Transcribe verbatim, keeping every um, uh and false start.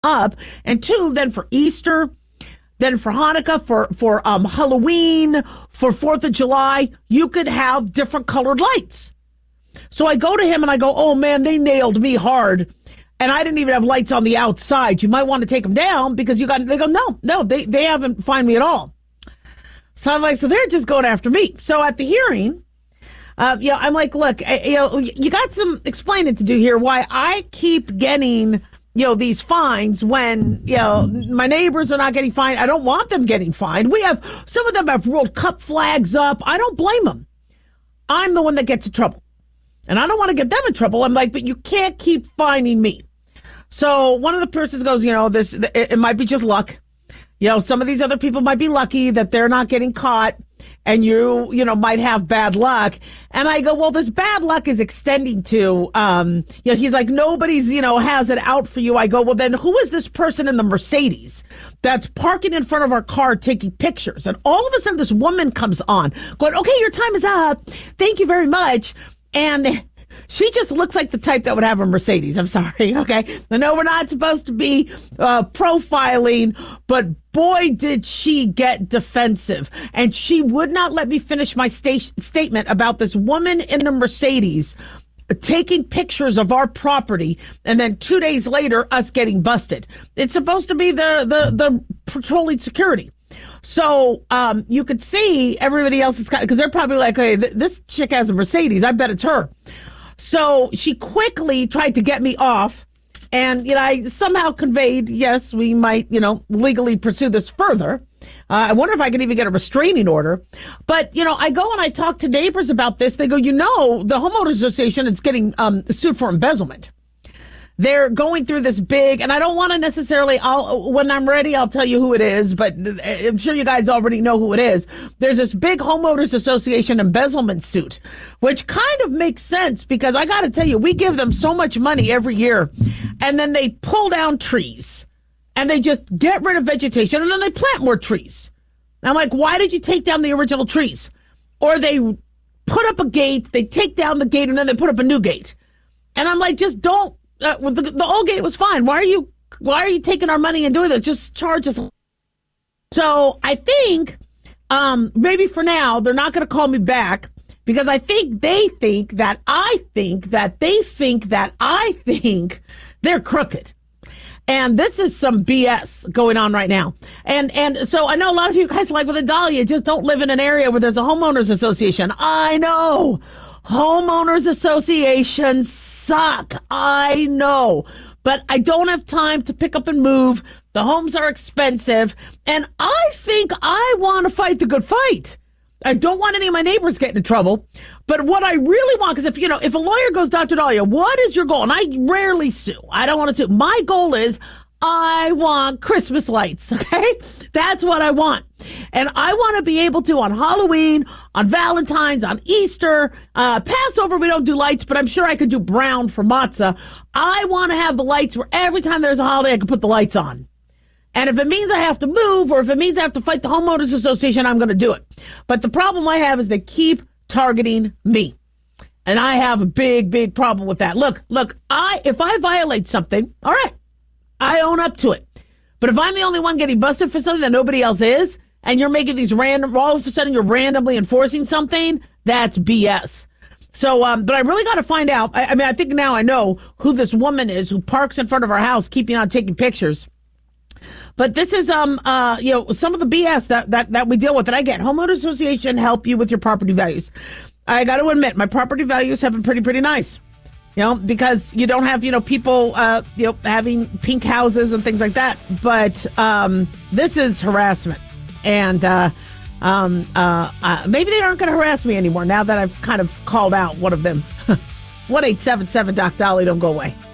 up, and two, then for Easter, then for Hanukkah, for, for um, Halloween, for fourth of July, you could have different colored lights. So I go to him and I go, oh man, they nailed me hard. And I didn't even have lights on the outside. You might want to take them down because you got, they go, no, no, they, they haven't fined me at all. So I'm like, so they're just going after me. So at the hearing, uh, you know, I'm like, look, you know, you got some explaining to do here why I keep getting, you know, these fines when, you know, my neighbors are not getting fined. I don't want them getting fined. We have, some of them have World Cup flags up. I don't blame them. I'm the one that gets in trouble. And I don't want to get them in trouble. I'm like, but you can't keep fining me. So one of the persons goes, you know, this, it, it might be just luck. You know, some of these other people might be lucky that they're not getting caught and you, you know, might have bad luck. And I go, well, this bad luck is extending to, um, you know, he's like, nobody's, you know, has it out for you. I go, well, then who is this person in the Mercedes that's parking in front of our car taking pictures? And all of a sudden this woman comes on going, okay, your time is up. Thank you very much. And she just looks like the type that would have a Mercedes. I'm sorry. Okay. I know we're not supposed to be uh, profiling, but boy, did she get defensive. And she would not let me finish my sta- statement about this woman in a Mercedes taking pictures of our property. And then two days later, us getting busted. It's supposed to be the, the, the patrolling security. So um, you could see everybody else is kind of, because they're probably like, hey, th- this chick has a Mercedes. I bet it's her. So she quickly tried to get me off. And, you know, I somehow conveyed, yes, we might, you know, legally pursue this further. Uh, I wonder if I could even get a restraining order. But, you know, I go and I talk to neighbors about this. They go, you know, the homeowners association is getting um, sued for embezzlement. They're going through this big, and I don't want to necessarily, I'll, when I'm ready, I'll tell you who it is, but I'm sure you guys already know who it is. There's this big homeowners association embezzlement suit, which kind of makes sense because I got to tell you, we give them so much money every year, and then they pull down trees, and they just get rid of vegetation, and then they plant more trees. And I'm like, why did you take down the original trees? Or they put up a gate, they take down the gate, and then they put up a new gate. And I'm like, just don't. Uh, well, the, the old gate was fine. Why are you why are you taking our money and doing this? Just charge us. So I think um, maybe for now they're not going to call me back because I think they think that I think that they think that I think they're crooked. And this is some B S going on right now. And and so I know a lot of you guys are like, well, Adalia, just don't live in an area where there's a homeowners association. I know. Homeowners associations suck. I know. But I don't have time to pick up and move. The homes are expensive. And I think I want to fight the good fight. I don't want any of my neighbors getting in trouble. But what I really want, because if, you know, if a lawyer goes, Doctor Dahlia, what is your goal? And I rarely sue. I don't want to sue. My goal is I want Christmas lights, okay? That's what I want. And I want to be able to, on Halloween, on Valentine's, on Easter, uh, Passover, we don't do lights, but I'm sure I could do brown for matzah. I want to have the lights where every time there's a holiday, I can put the lights on. And if it means I have to move or if it means I have to fight the homeowners association, I'm going to do it. But the problem I have is they keep targeting me. And I have a big, big problem with that. Look, look, I if I violate something, all right, I own up to it. But if I'm the only one getting busted for something that nobody else is, and you're making these random, all of a sudden you're randomly enforcing something, that's B S. So, um, but I really got to find out. I, I mean, I think now I know who this woman is who parks in front of our house, keeping on taking pictures. But this is, um, uh, you know, some of the B S that, that, that we deal with. And I get homeowner association help you with your property values. I got to admit, my property values have been pretty, pretty nice. You know, because you don't have, you know, people, uh, you know, having pink houses and things like that. But um, this is harassment. And uh, um, uh, uh, maybe they aren't going to harass me anymore now that I've kind of called out one of them. one eight seven seven Doc Dolly, don't go away.